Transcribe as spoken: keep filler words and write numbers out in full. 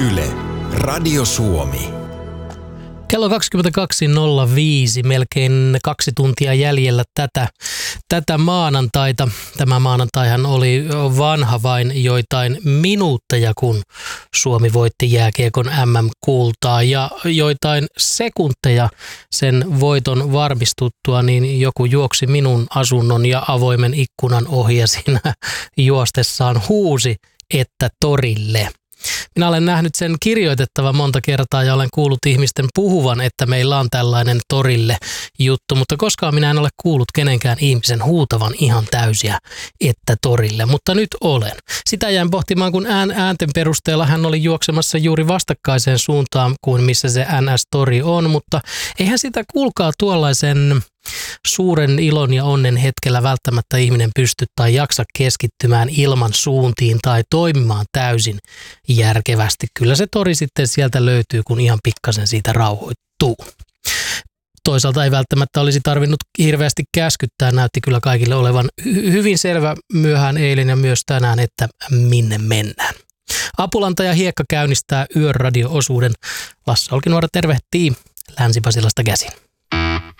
Yle, Radio Suomi. Kello kaksikymmentäkaksi nolla viisi, melkein kaksi tuntia jäljellä tätä, tätä maanantaita. Tämä maanantaihan oli vanha vain joitain minuutteja, kun Suomi voitti jääkiekon äm äm-kultaa. Ja joitain sekunteja sen voiton varmistuttua, niin joku juoksi minun asunnon ja avoimen ikkunan ohi ja siinä juostessaan huusi, että torille. Minä olen nähnyt sen kirjoitettavan monta kertaa ja olen kuullut ihmisten puhuvan, että meillä on tällainen torille juttu, mutta koskaan minä en ole kuullut kenenkään ihmisen huutavan ihan täysiä, että torille, mutta nyt olen. Sitä jäin pohtimaan, kun ään, äänten perusteella hän oli juoksemassa juuri vastakkaiseen suuntaan kuin missä se N S-tori on, mutta eihän sitä kuulkaa tuollaisen suuren ilon ja onnen hetkellä välttämättä ihminen pysty tai jaksa keskittymään ilman suuntiin tai toimimaan täysin järkevästi. Kyllä se tori sitten sieltä löytyy, kun ihan pikkasen siitä rauhoittuu. Toisaalta ei välttämättä olisi tarvinnut hirveästi käskyttää, näytti kyllä kaikille olevan hy- hyvin selvä myöhään eilen ja myös tänään, että minne mennään. Apulanta ja Hiekka käynnistää Yöradio-osuuden. Lasse Olkinuora tervehtii Länsi-Pasilasta käsin.